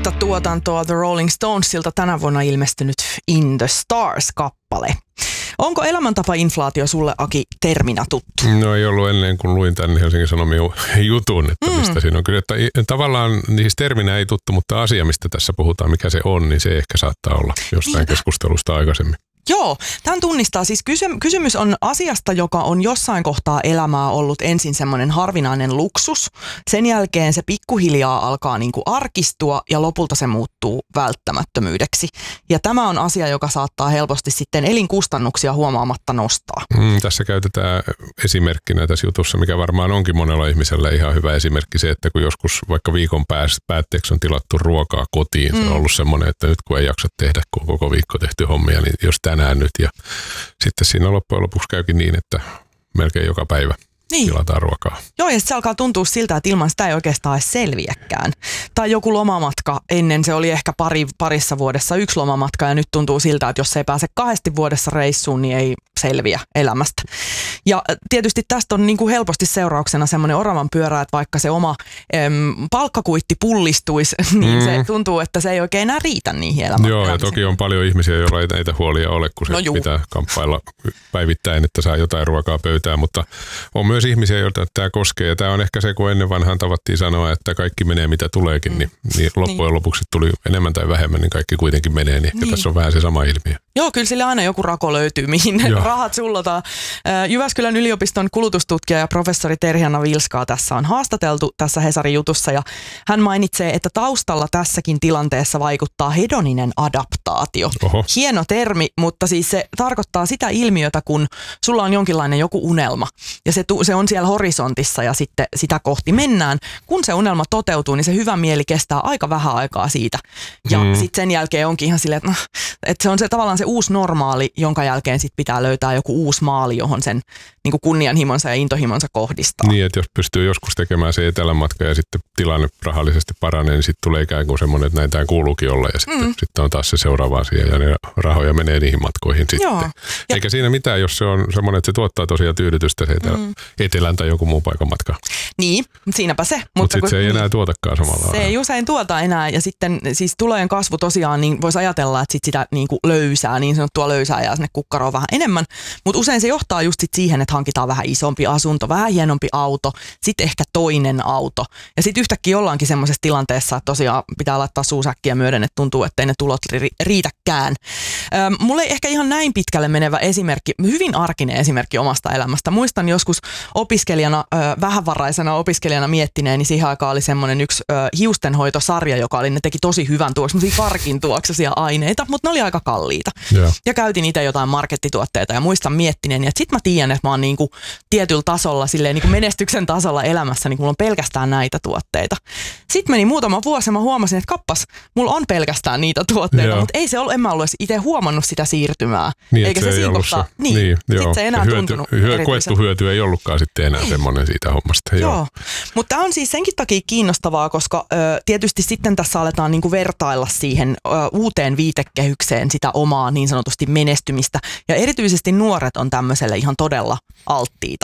uutta tuotantoa The Rolling Stonesilta tänä vuonna ilmestynyt In the Stars-kappale. Onko elämäntapainflaatio sulle, Aki, terminä tuttu? No ei ollut ennen kuin luin tämän Helsingin Sanomien jutun, että mistä siinä on. Kyllä, että tavallaan siis terminä ei tuttu, mutta asia, mistä tässä puhutaan, mikä se on, niin se ehkä saattaa olla jostain keskustelusta aikaisemmin. Joo, tämän tunnistaa. Siis kysymys on asiasta, joka on jossain kohtaa elämää ollut ensin semmoinen harvinainen luksus. Sen jälkeen se pikkuhiljaa alkaa niin kuin arkistua ja lopulta se muuttuu välttämättömyydeksi. Ja tämä on asia, joka saattaa helposti sitten elinkustannuksia huomaamatta nostaa. Tässä käytetään esimerkkinä tässä jutussa, mikä varmaan onkin monella ihmisellä ihan hyvä esimerkki se, että kun joskus vaikka viikon päätteeksi on tilattu ruokaa kotiin, se on ollut semmoinen, että nyt kun ei jaksa tehdä, kun koko viikko tehty hommia, niin jos tänään nyt. Ja sitten siinä loppujen lopuksi käykin niin, että melkein joka päivä tilataan ruokaa. Joo, ja se alkaa tuntua siltä, että ilman sitä ei oikeastaan edes selviäkään. Tai joku lomamatka, ennen se oli ehkä parissa vuodessa yksi lomamatka, ja nyt tuntuu siltä, että jos ei pääse 2 vuodessa reissuun, niin ei selviä elämästä. Ja tietysti tästä on niin kuin helposti seurauksena semmoinen oravan pyörä, että vaikka se oma palkkakuitti pullistuisi, niin se tuntuu, että se ei oikein enää riitä niihin elämään. Joo, ja toki on paljon ihmisiä, joilla ei näitä huolia ole, kun se pitää kamppailla päivittäin, että saa jotain ruokaa pöytään, mutta on myös ihmisiä, joita tämä koskee, ja tämä on ehkä se, kun ennen vanhaan tavattiin sanoa, että kaikki menee mitä tuleekin, niin loppujen lopuksi tuli enemmän tai vähemmän, niin kaikki kuitenkin menee, niin ehkä tässä on vähän se sama ilmiö. Joo, kyllä sille aina joku rako löytyy, mihin rahat sullotaan. Jyväskylän yliopiston kulutustutkija ja professori Terhi-Anna Vilskaa tässä on haastateltu tässä Hesarin jutussa, ja hän mainitsee, että taustalla tässäkin tilanteessa vaikuttaa hedoninen adaptaatio. Oho. Hieno termi, mutta siis se tarkoittaa sitä ilmiötä, kun sulla on jonkinlainen joku unelma, ja se on siellä horisontissa, ja sitten sitä kohti mennään. Kun se unelma toteutuu, niin se hyvä mieli kestää aika vähän aikaa siitä. Ja sitten sen jälkeen onkin ihan silleen, että se on se tavallaan se uusi normaali, jonka jälkeen sitten pitää löytää joku uusi maali, johon sen niin kuin kunnianhimonsa ja intohimonsa kohdistaa. Niin, että jos pystyy joskus tekemään se etelänmatka ja sitten tilanne rahallisesti paranee, niin sitten tulee ikään kuin semmoinen, että näin tämä kuuluukin olla, ja sitten on taas se seuraava asia, ja ne rahoja menee niihin matkoihin sitten. Joo. Eikä siinä mitään, jos se on semmoinen, että se tuottaa tosiaan tyydytystä se etelän tai joku muu paikan matka. Niin, siinäpä se. Mutta sitten se ei enää tuotakaan samalla lailla. Se ei usein tuota enää, ja sitten siis tulojen kasvu tosiaan, niin voisi ajatella, että sit sitä niin kuin löysää, niin sanottua löysää jää sinne kukkaroon vähän enemmän, mutta usein se johtaa just sit siihen, että hankitaan vähän isompi asunto, vähän hienompi auto, sitten ehkä toinen auto, ja sitten yhtäkkiä ollaankin semmoisessa tilanteessa, että tosiaan pitää laittaa suusäkkiä myöden, että tuntuu, että ei ne tulot riitäkään. Mulla ei ehkä ihan näin pitkälle menevä esimerkki, hyvin arkinen esimerkki omasta elämästä. Muistan joskus opiskelijana, vähävaraisena opiskelijana miettineeni, siihen aikaan oli semmoinen yksi hiustenhoitosarja, ne teki tosi hyvän semmoisia karkin tuoksuisia aineita, mutta ne oli aika kalliita. Yeah. Ja käytin itse jotain markettituotteita ja muistan miettineeni, että sit mä tiedän, että mä oon niinku tietyllä tasolla, silleen niinku menestyksen tasolla elämässä, niin mulla on pelkästään näitä tuotteita. Sitten meni muutama vuosi ja mä huomasin, että kappas, mulla on pelkästään niitä tuotteita, mutta ei se ollut, en mä ollut itse huomannut sitä siirtymää. Niin, eikä se siinä kohtaa, sit se enää tuntunut. Koettu hyöty ei ollutkaan sitten enää semmoinen siitä hommasta. Joo. Mutta tämä on siis senkin takia kiinnostavaa, koska tietysti sitten tässä aletaan niinku vertailla siihen uuteen viitekehykseen sitä omaa niin sanotusti menestymistä. Ja erityisesti nuoret on tämmöiselle ihan todella alttiita.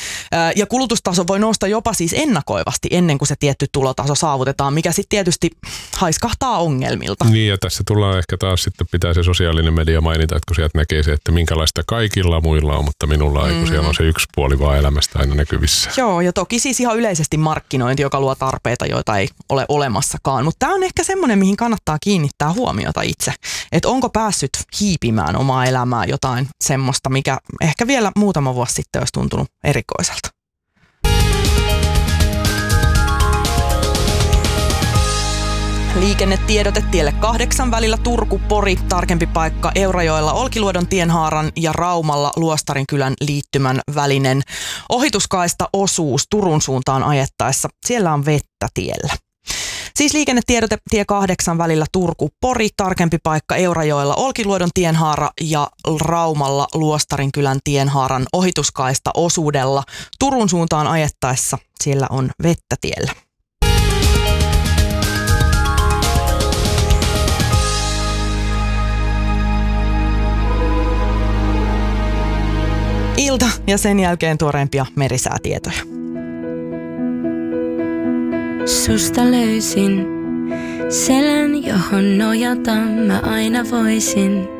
Ja kulutustaso voi nousta jopa siis ennakoivasti ennen kuin se tietty tulotaso saavutetaan, mikä sitten tietysti haiskahtaa ongelmilta. Niin, ja tässä tullaan ehkä taas sitten pitää se sosiaalinen media mainita, että kun sieltä näkee se, että minkälaista kaikilla muilla on, mutta minulla ei, kun siellä on se yksi puoli vaan elämästä aina näkyvissä. Joo, ja toki siis ihan yleisesti markkinointi, joka luo tarpeita, joita ei ole olemassakaan. Mutta tämä on ehkä semmoinen, mihin kannattaa kiinnittää huomiota itse. Että onko päässyt hiipimään omaa elämää jotain semmoista, mikä ehkä vielä muutama vuosi sitten olisi tuntunut erikoiselta. Liikennetiedote tielle 8 välillä Turku-Pori, tarkempi paikka Eurajoella Olkiluodon tienhaaran ja Raumalla Luostarinkylän liittymän välinen ohituskaista osuus Turun suuntaan ajettaessa. Siellä on vettä tiellä. Siis liikennetiedote tie 8 välillä Turku-Pori, tarkempi paikka Eurajoella Olkiluodon tienhaara ja Raumalla Luostarinkylän tienhaaran ohituskaista osuudella Turun suuntaan ajettaessa. Siellä on vettä tiellä. Ilta ja sen jälkeen tuoreimpia merisäätietoja. Susta löysin Selän, johon nojata mä aina voisin.